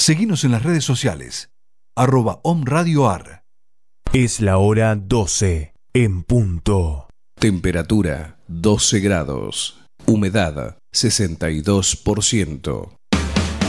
Seguinos en las redes sociales, @omradioar. Es la hora 12 en punto. Temperatura 12 grados. Humedad 62%.